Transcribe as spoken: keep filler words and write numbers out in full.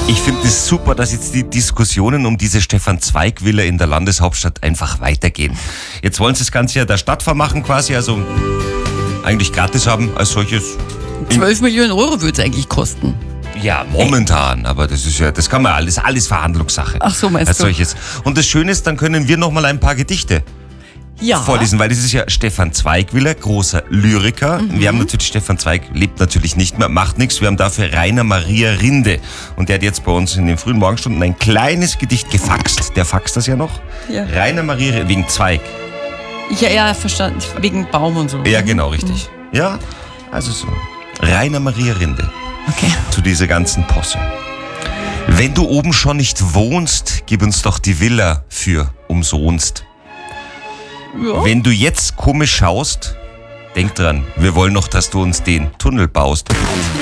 Ich finde es super, dass jetzt die Diskussionen um diese Stefan-Zweig-Villa in der Landeshauptstadt einfach weitergehen. Jetzt wollen sie das Ganze ja der Stadt vermachen quasi, also eigentlich gratis haben als solches. zwölf Millionen Euro würde es eigentlich kosten. Ja, momentan, aber das ist ja, das kann man alles, alles Verhandlungssache. Ach so, meinst als du? solches. Und das Schöne ist, dann können wir noch mal ein paar Gedichte Ja. vorlesen, weil das ist ja Stefan Zweig-Villa, großer Lyriker. Mhm. Wir haben natürlich, Stefan Zweig lebt natürlich nicht mehr, macht nichts. Wir haben dafür Rainer Maria Rinde. Und der hat jetzt bei uns in den frühen Morgenstunden ein kleines Gedicht gefaxt. Der faxt das ja noch. Ja. Rainer Maria Rinde, wegen Zweig. Ich ja, ja, verstanden. Wegen Baum und so. Ja, genau, richtig. Mhm. Ja, also so. Rainer Maria Rinde. Okay. Zu dieser ganzen Posse. Wenn du oben schon nicht wohnst, gib uns doch die Villa für umsonst. Ja. Wenn du jetzt komisch schaust, denk dran, wir wollen noch, dass du uns den Tunnel baust.